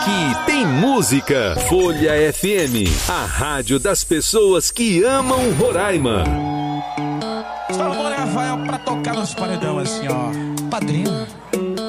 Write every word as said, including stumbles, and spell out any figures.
Aqui tem música. Folha F M, a rádio das pessoas que amam Roraima. Salve, Rafael, pra tocar nos paredão assim, ó. Padrinho.